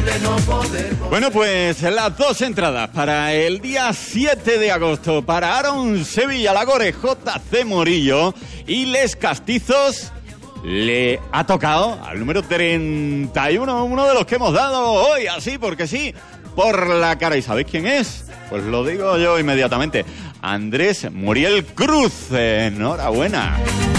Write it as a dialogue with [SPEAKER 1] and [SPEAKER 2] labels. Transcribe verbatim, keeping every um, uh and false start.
[SPEAKER 1] Bueno, pues las dos entradas para el día siete de agosto para Aaron Sevilla Lagore, J C Morillo y Les Castizos. Le ha tocado al número treinta y uno, uno de los que hemos dado hoy, así porque sí, por la cara. ¿Y sabéis quién es? Pues lo digo yo inmediatamente. Andrés Muriel Cruz. Enhorabuena.